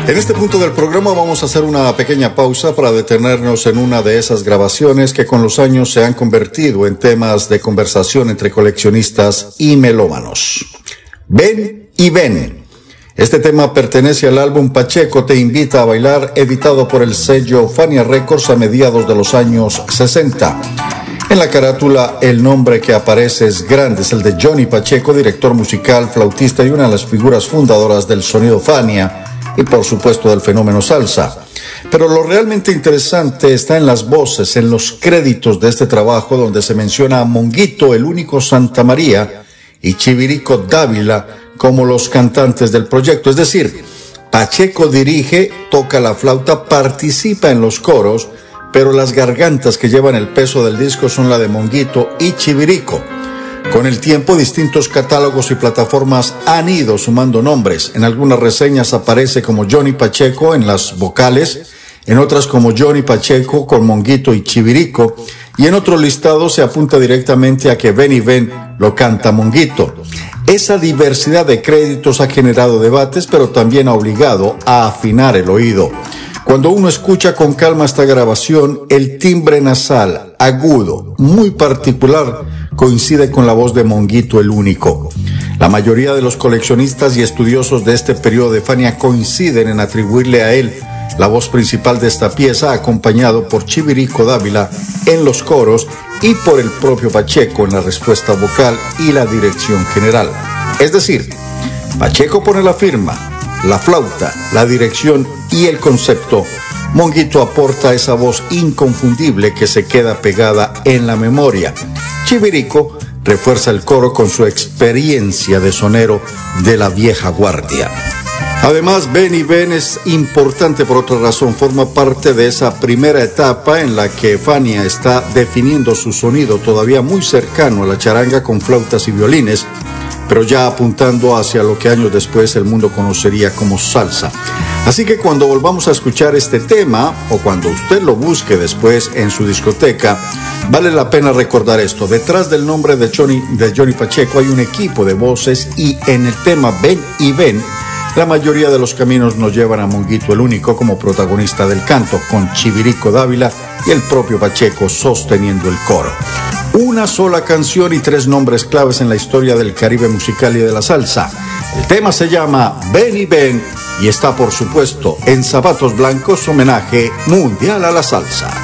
En este punto del programa vamos a hacer una pequeña pausa para detenernos en una de esas grabaciones que con los años se han convertido en temas de conversación entre coleccionistas y melómanos. Ven y ven. Este tema pertenece al álbum Pacheco Te Invita a Bailar, editado por el sello Fania Records a mediados de los años 60. En la carátula, el nombre que aparece es grande, es el de Johnny Pacheco, director musical, flautista y una de las figuras fundadoras del sonido Fania y por supuesto del fenómeno salsa. Pero lo realmente interesante está en las voces, en los créditos de este trabajo, donde se menciona a Monguito, el único Santa María, y Chivirico Dávila como los cantantes del proyecto. Es decir, Pacheco dirige, toca la flauta, participa en los coros, pero las gargantas que llevan el peso del disco son la de Monguito y Chivirico. Con el tiempo, distintos catálogos y plataformas han ido sumando nombres. En algunas reseñas aparece como Johnny Pacheco en las vocales, en otras como Johnny Pacheco con Monguito y Chivirico, y en otro listado se apunta directamente a que Ven y Ven lo canta Monguito. Esa diversidad de créditos ha generado debates, pero también ha obligado a afinar el oído. Cuando uno escucha con calma esta grabación, el timbre nasal, agudo, muy particular, coincide con la voz de Monguito el único. La mayoría de los coleccionistas y estudiosos de este periodo de Fania coinciden en atribuirle a él la voz principal de esta pieza, acompañado por Chivirico Dávila en los coros y por el propio Pacheco en la respuesta vocal y la dirección general. Es decir, Pacheco pone la firma, la flauta, la dirección y el concepto. Monguito aporta esa voz inconfundible que se queda pegada en la memoria. Chivirico refuerza el coro con su experiencia de sonero de la vieja guardia. Además, Ven y Ven es importante por otra razón. Forma parte de esa primera etapa en la que Fania está definiendo su sonido todavía muy cercano a la charanga con flautas y violines, pero ya apuntando hacia lo que años después el mundo conocería como salsa. Así que cuando volvamos a escuchar este tema, o cuando usted lo busque después en su discoteca, vale la pena recordar esto. Detrás del nombre de Johnny Pacheco hay un equipo de voces, y en el tema Ven y Ven, la mayoría de los caminos nos llevan a Monguito el único como protagonista del canto, con Chivirico Dávila y el propio Pacheco sosteniendo el coro. Una sola canción y tres nombres claves en la historia del Caribe musical y de la salsa. El tema se llama Ven y Ven y está, por supuesto, en Zapatos Blancos, homenaje mundial a la salsa.